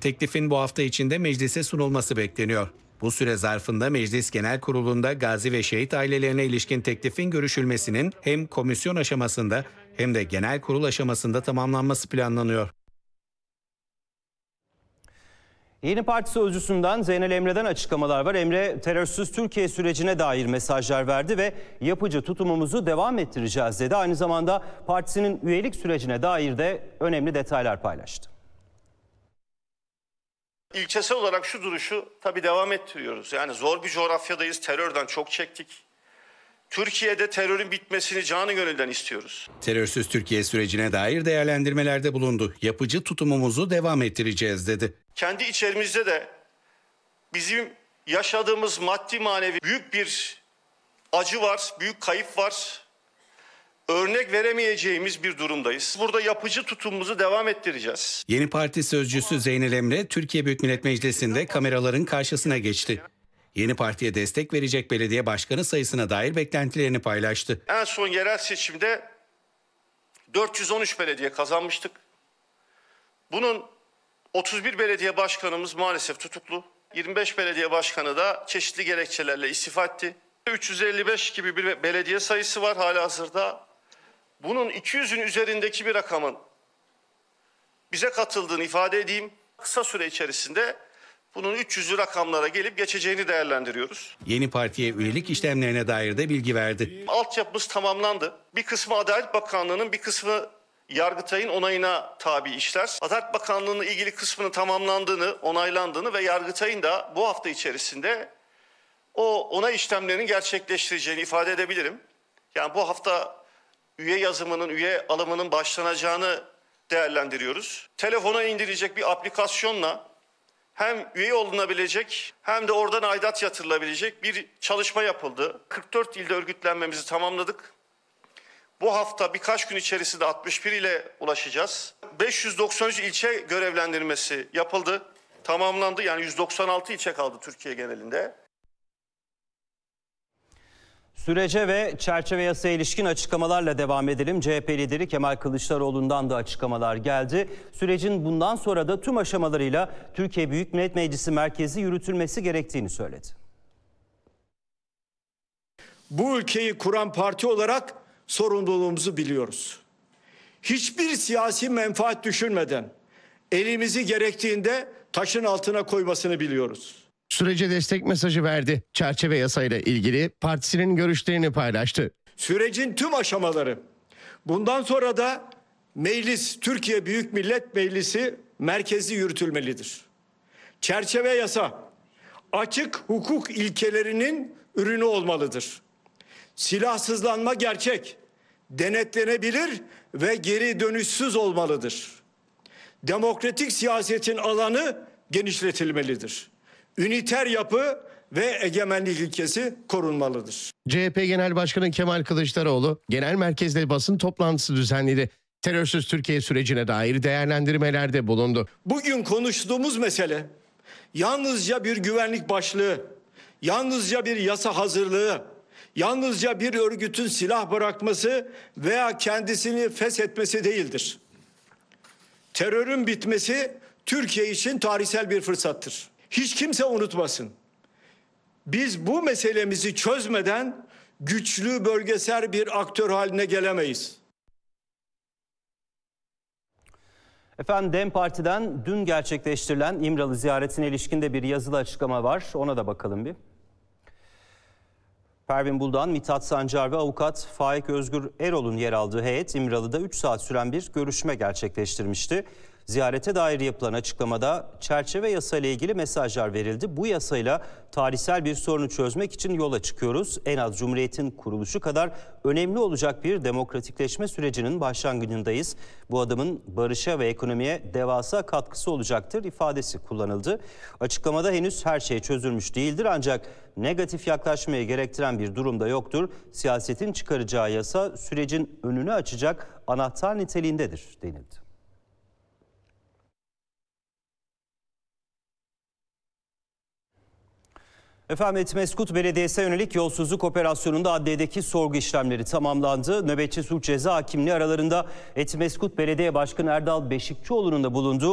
Teklifin bu hafta içinde meclise sunulması bekleniyor. Bu süre zarfında Meclis Genel Kurulu'nda gazi ve şehit ailelerine ilişkin teklifin görüşülmesinin hem komisyon aşamasında hem de genel kurul aşamasında tamamlanması planlanıyor. Yeni Parti sözcüsünden Zeynel Emre'den açıklamalar var. Emre, terörsüz Türkiye sürecine dair mesajlar verdi ve yapıcı tutumumuzu devam ettireceğiz dedi. Aynı zamanda partisinin üyelik sürecine dair de önemli detaylar paylaştı. İlkesel olarak şu duruşu tabii devam ettiriyoruz. Yani zor bir coğrafyadayız, terörden çok çektik. Türkiye'de terörün bitmesini canı gönülden istiyoruz. Terörsüz Türkiye sürecine dair değerlendirmelerde bulundu. Yapıcı tutumumuzu devam ettireceğiz dedi. Kendi içerimizde de bizim yaşadığımız maddi manevi büyük bir acı var, büyük kayıp var. Örnek veremeyeceğimiz bir durumdayız. Burada yapıcı tutumumuzu devam ettireceğiz. Yeni Parti sözcüsü Zeynel Emre, Türkiye Büyük Millet Meclisi'nde kameraların karşısına geçti. Yeni Parti'ye destek verecek belediye başkanı sayısına dair beklentilerini paylaştı. En son yerel seçimde 413 belediye kazanmıştık. Bunun 31 belediye başkanımız maalesef tutuklu. 25 belediye başkanı da çeşitli gerekçelerle istifa etti. 355 gibi bir belediye sayısı var halihazırda. Bunun 200'ün üzerindeki bir rakamın bize katıldığını ifade edeyim. Kısa süre içerisinde bunun 300'lü rakamlara gelip geçeceğini değerlendiriyoruz. Yeni Parti'ye üyelik işlemlerine dair de bilgi verdi. Altyapımız tamamlandı. Bir kısmı Adalet Bakanlığı'nın, bir kısmı Yargıtay'ın onayına tabi işler. Adalet Bakanlığı'nın ilgili kısmının tamamlandığını, onaylandığını ve Yargıtay'ın da bu hafta içerisinde o onay işlemlerinin gerçekleştireceğini ifade edebilirim. Yani bu hafta üye yazımının, üye alımının başlanacağını değerlendiriyoruz. Telefona indirecek bir aplikasyonla hem üye olunabilecek hem de oradan aidat yatırılabilecek bir çalışma yapıldı. 44 ilde örgütlenmemizi tamamladık. Bu hafta birkaç gün içerisinde 61 ile ulaşacağız. 593 ilçe görevlendirmesi yapıldı, tamamlandı. Yani 196 ilçe kaldı Türkiye genelinde. Sürece ve çerçeve yasaya ilişkin açıklamalarla devam edelim. CHP lideri Kemal Kılıçdaroğlu'ndan da açıklamalar geldi. Sürecin bundan sonra da tüm aşamalarıyla Türkiye Büyük Millet Meclisi merkezi yürütülmesi gerektiğini söyledi. Bu ülkeyi kuran parti olarak sorumluluğumuzu biliyoruz. Hiçbir siyasi menfaat düşünmeden elimizi gerektiğinde taşın altına koymasını biliyoruz. Sürece destek mesajı verdi. Çerçeve yasayla ilgili partisinin görüşlerini paylaştı. Sürecin tüm aşamaları, bundan sonra da meclis, Türkiye Büyük Millet Meclisi merkezi yürütülmelidir. Çerçeve yasa, açık hukuk ilkelerinin ürünü olmalıdır. Silahsızlanma gerçek, denetlenebilir ve geri dönüşsüz olmalıdır. Demokratik siyasetin alanı genişletilmelidir. Üniter yapı ve egemenlik ilkesi korunmalıdır. CHP Genel Başkanı Kemal Kılıçdaroğlu genel merkezde basın toplantısı düzenledi. Terörsüz Türkiye sürecine dair değerlendirmelerde bulundu. Bugün konuştuğumuz mesele yalnızca bir güvenlik başlığı, yalnızca bir yasa hazırlığı, yalnızca bir örgütün silah bırakması veya kendisini feshetmesi değildir. Terörün bitmesi Türkiye için tarihsel bir fırsattır. Hiç kimse unutmasın. Biz bu meselemizi çözmeden güçlü bölgesel bir aktör haline gelemeyiz. Efendim, DEM Parti'den dün gerçekleştirilen İmralı ziyaretine ilişkin de bir yazılı açıklama var. Ona da bakalım bir. Pervin Buldan, Mithat Sancar ve avukat Faik Özgür Erol'un yer aldığı heyet İmralı'da 3 saat süren bir görüşme gerçekleştirmişti. Ziyarete dair yapılan açıklamada çerçeve yasa ile ilgili mesajlar verildi. Bu yasayla tarihsel bir sorunu çözmek için yola çıkıyoruz. En az Cumhuriyet'in kuruluşu kadar önemli olacak bir demokratikleşme sürecinin başlangıcındayız. Bu adımın barışa ve ekonomiye devasa katkısı olacaktır ifadesi kullanıldı. Açıklamada henüz her şey çözülmüş değildir ancak negatif yaklaşmaya gerektiren bir durum da yoktur. Siyasetin çıkaracağı yasa sürecin önünü açacak anahtar niteliğindedir denildi. Efendim, Etmeskut Belediyesi'ne yönelik yolsuzluk operasyonunda adliyedeki sorgu işlemleri tamamlandı. Nöbetçi suç ceza hakimliği aralarında Etmeskut Belediye Başkanı Erdal Beşikçioğlu'nun da bulunduğu